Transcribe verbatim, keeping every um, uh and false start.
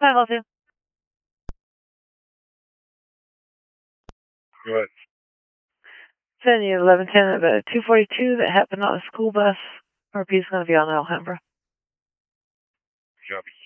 I love you. Go ahead. Send you eleven ten at about two forty-two that happened on a school bus. R P is going to be on Alhambra. Copy.